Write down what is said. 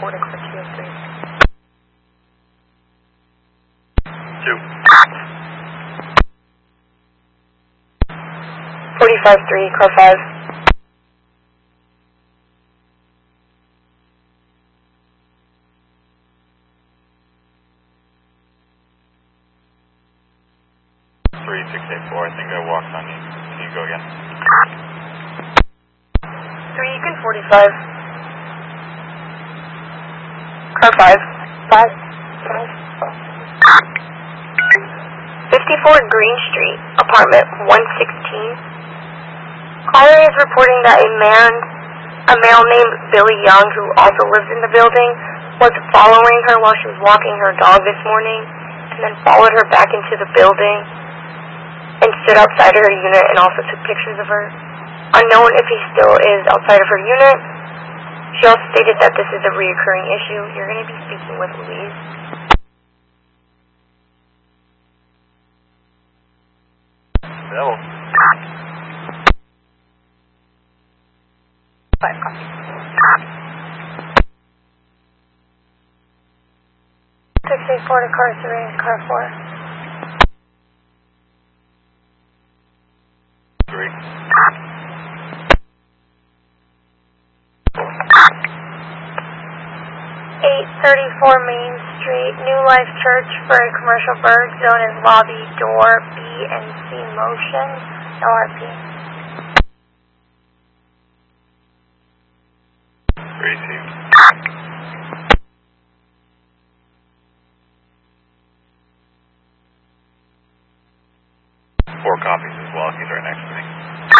report a car 203. 2. 45-3, car 5. Three, 684, I think I walked on you. Can you go again? 3, you can 45. Car 5. 54 Green Street, apartment 116. Caller is reporting that a male named Billy Young, who also lives in the building, was following her while she was walking her dog this morning, and then followed her back into the building and stood outside of her unit and also took pictures of her. Unknown if he still is outside of her unit. She also stated that this is a reoccurring issue. You're going to be speaking with Louise. Hello. 5 copy. 684 to car 3 and car 4. 3. 834 Main Street, New Life Church for a commercial bird zone is lobby door B and C motion, LRP.